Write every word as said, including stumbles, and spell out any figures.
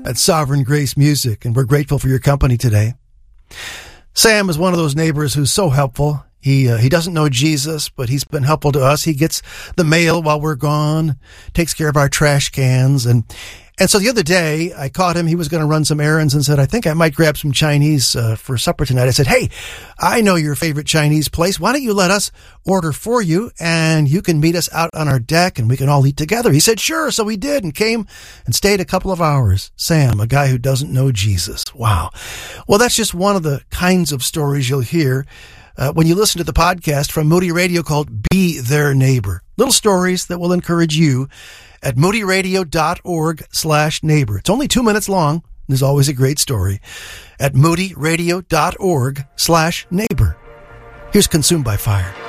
at Sovereign Grace Music, and we're grateful for your company today. Sam is one of those neighbors who's so helpful. He uh, he doesn't know Jesus, but he's been helpful to us. He gets the mail while we're gone, takes care of our trash cans. And and so the other day, I caught him. He was going to run some errands and said, I think I might grab some Chinese uh, for supper tonight. I said, hey, I know your favorite Chinese place. Why don't you let us order for you, and you can meet us out on our deck, and we can all eat together. He said, sure. So we did, and came and stayed a couple of hours. Sam, a guy who doesn't know Jesus. Wow. Well, that's just one of the kinds of stories you'll hear Uh, when you listen to the podcast from Moody Radio called Be Their Neighbor. Little stories that will encourage you at moodyradio.org slash neighbor. It's only two minutes long. There's always a great story at moodyradio.org slash neighbor. Here's Consumed by Fire.